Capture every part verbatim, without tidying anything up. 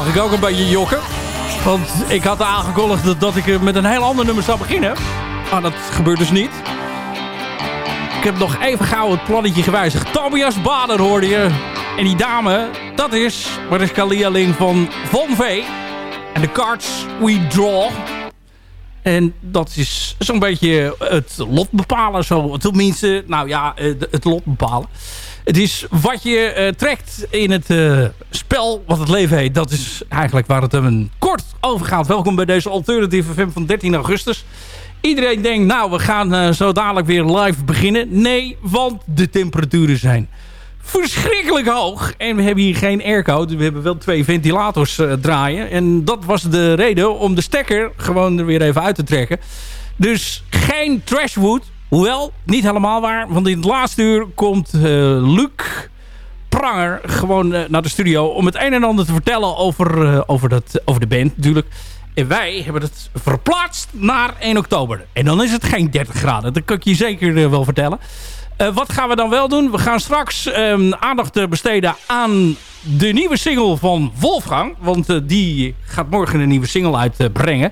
ik ook een beetje jokken. Want ik had aangekondigd dat, dat ik met een heel ander nummer zou beginnen. Maar dat gebeurt dus niet. Ik heb nog even gauw het plannetje gewijzigd. Tobias Bader hoorde je. En die dame, dat is Mariska Leerling van Von V. En de Cards We Draw. En dat is zo'n beetje het lot bepalen. Zo, tenminste, nou ja, het lot bepalen. Het is wat je uh, trekt in het uh, spel wat het leven heet. Dat is eigenlijk waar het een kort over gaat. Welkom bij deze Alternative F M van dertien augustus. Iedereen denkt, nou, we gaan uh, zo dadelijk weer live beginnen. Nee, want de temperaturen zijn verschrikkelijk hoog. En we hebben hier geen airco. Dus we hebben wel twee ventilators uh, draaien. En dat was de reden om de stekker gewoon er weer even uit te trekken. Dus geen Trashwood. Hoewel, niet helemaal waar. Want in het laatste uur komt uh, Luc Pranger gewoon uh, naar de studio om het een en ander te vertellen over, uh, over, dat, over de band natuurlijk. En wij hebben het verplaatst naar één oktober. En dan is het geen dertig graden. Dat kan ik je zeker uh, wel vertellen. Uh, wat gaan we dan wel doen? We gaan straks um, aandacht besteden aan de nieuwe single van Wolfgang. Want uh, die gaat morgen een nieuwe single uitbrengen.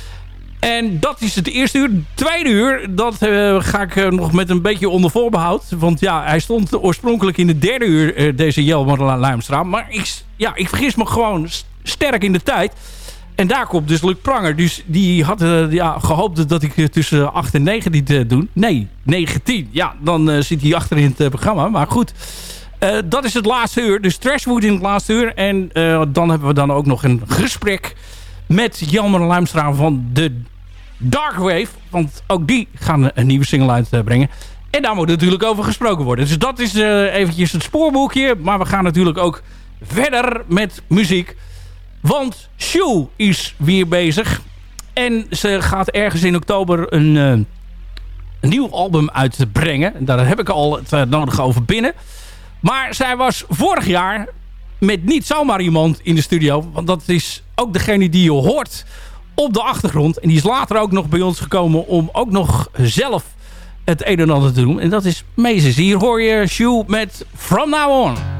Uh, En dat is het eerste uur. Het tweede uur, dat uh, ga ik uh, nog met een beetje onder voorbehoud. Want ja, hij stond oorspronkelijk in de derde uur, uh, deze Jelmer Luimstra. Maar ik, ja, ik vergis me gewoon sterk in de tijd. En daar komt dus Luc Pranger. Dus die had uh, ja, gehoopt dat ik uh, tussen acht en negen dit uh, doen. Nee, negentien. Ja, dan uh, zit hij achter in het uh, programma. Maar goed, uh, dat is het laatste uur. Dus Trashwood in het laatste uur. En uh, dan hebben we dan ook nog een gesprek met Jelmer Luimstra van de Darkwave. Want ook die gaan een nieuwe single uitbrengen. En daar moet natuurlijk over gesproken worden. Dus dat is uh, eventjes het spoorboekje. Maar we gaan natuurlijk ook verder met muziek. Want Shoe is weer bezig. En ze gaat ergens in oktober een, uh, een nieuw album uitbrengen. En daar heb ik al het uh, nodige over binnen. Maar zij was vorig jaar met niet zomaar iemand in de studio. Want dat is ook degene die je hoort op de achtergrond. En die is later ook nog bij ons gekomen om ook nog zelf het een en ander te doen. En dat is Mazes. Hier hoor je Shoe met From Now On.